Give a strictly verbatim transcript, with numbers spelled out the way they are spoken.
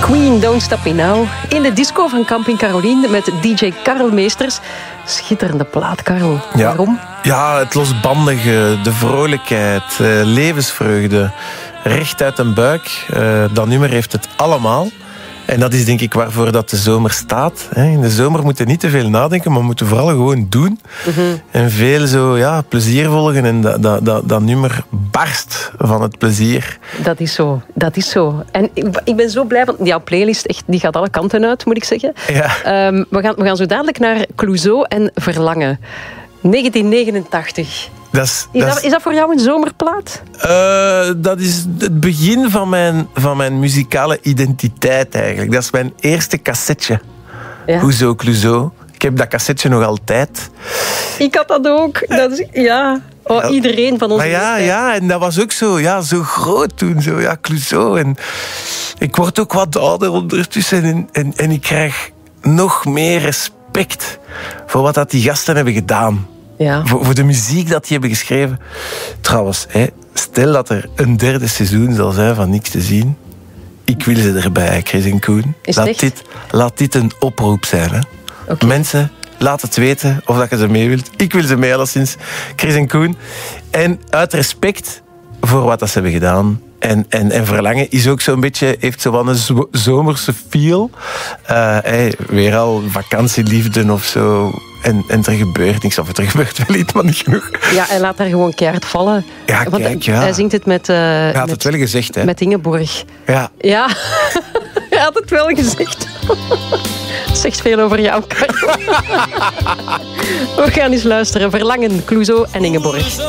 Queen, Don't Stop Me Now. In de disco van Camping Caroline met D J Karel Meesters. Schitterende plaat, Karel. Ja. Waarom? Ja, het losbandige, de vrolijkheid, uh, levensvreugde. Recht uit een buik. Uh, dat nummer heeft het allemaal. En dat is denk ik waarvoor dat de zomer staat. In de zomer moeten we niet te veel nadenken, maar we moeten vooral gewoon doen. Mm-hmm. En veel zo, ja, plezier volgen. En dat, dat, dat, dat nummer barst van het plezier. Dat is zo, dat is zo. En ik, ik ben zo blij, want jouw playlist echt, die gaat alle kanten uit, moet ik zeggen. Ja. Um, we, gaan, we gaan zo dadelijk naar Clouseau en Verlangen. negentien negenentachtig. Dat is, is, dat dat, is, is dat voor jou een zomerplaat? Uh, dat is het begin van mijn, van mijn muzikale identiteit eigenlijk. Dat is mijn eerste cassetje. Ja. Hoezo Clouseau? Ik heb dat cassetje nog altijd. Ik had dat ook. Dat is, ja. Oh, iedereen van ons. Maar ja, ja, en dat was ook zo, ja, zo groot toen. Zo, ja, Clouseau. En ik word ook wat ouder ondertussen. En, en, en ik krijg nog meer respect voor wat dat die gasten hebben gedaan. Ja. Voor, voor de muziek dat die hebben geschreven. Trouwens, hè, stel dat er een derde seizoen zal zijn van Niks te zien. Ik wil ze erbij, Chris en Koen. Laat dit, laat dit een oproep zijn. Hè. Okay. Mensen, laat het weten of dat je ze mee wilt. Ik wil ze mee, alleszins. Chris en Koen. En uit respect voor wat dat ze hebben gedaan. En, en, en Verlangen is ook zo'n beetje, heeft zo van een zo, zomerse feel. Uh, hey, weer al vakantieliefden of zo. En, en er gebeurt niks, of er gebeurt wel iets, maar niet genoeg. Ja, hij laat daar gewoon keihard vallen. Ja, Want kijk, ja. Hij zingt het met... Uh, hij had met, het wel gezegd, hè. Met Ingeborg. Ja. Ja, hij had het wel gezegd. Dat zegt veel over jou, Karel. We gaan eens luisteren. Verlangen, Clouseau en Ingeborg.